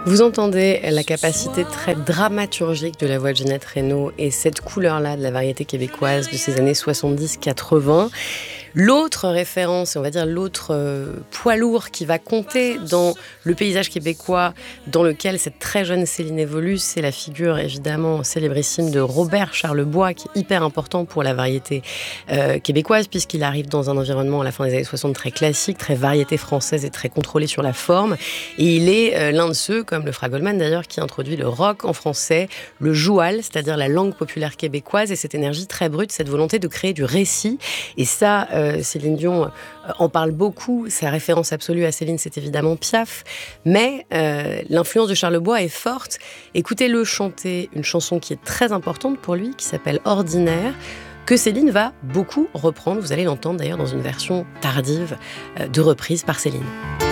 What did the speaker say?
Vous entendez la capacité très dramaturgique de la voix de Ginette Renaud et cette couleur-là de la variété québécoise de ces années 70-80. L'autre référence, on va dire l'autre poids lourd qui va compter dans le paysage québécois dans lequel cette très jeune Céline évolue, c'est la figure évidemment célébrissime de Robert Charlebois, qui est hyper important pour la variété québécoise, puisqu'il arrive dans un environnement à la fin des années 60 très classique, très variété française et très contrôlé sur la forme. Et il est l'un de ceux, comme le Frère Goldman d'ailleurs, qui introduit le rock en français, le joual, c'est-à-dire la langue populaire québécoise, et cette énergie très brute, cette volonté de créer du récit. Et ça, Céline Dion en parle beaucoup. Sa référence absolue à Céline, c'est évidemment Piaf. Mais l'influence de Charlebois est forte. Écoutez-le chanter une chanson qui est très importante pour lui, qui s'appelle Ordinaire, que Céline va beaucoup reprendre. Vous allez l'entendre d'ailleurs dans une version tardive de reprise par Céline.